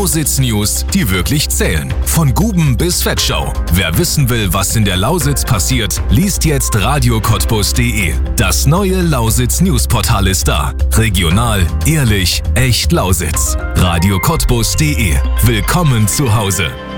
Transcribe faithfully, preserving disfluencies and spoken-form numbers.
Lausitz News, die wirklich zählen. Von Guben bis Fettschau. Wer wissen will, was in der Lausitz passiert, liest jetzt radio cottbus punkt de. Das neue Lausitz News Portal ist da. Regional, ehrlich, echt Lausitz. radio cottbus punkt de. Willkommen zu Hause.